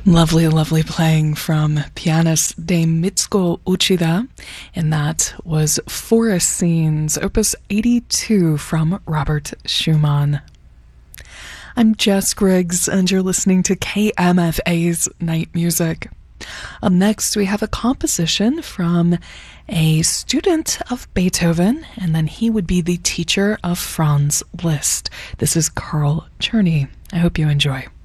Lovely, lovely playing from pianist Dame Mitsuko Uchida, and that was Forest Scenes, Opus 82 from Robert Schumann. I'm Jess Griggs, and you're listening to KMFA's Night Music. Up next, we have a composition from a student of Beethoven, and then he would be the teacher of Franz Liszt. This is Carl Czerny. I hope you enjoy.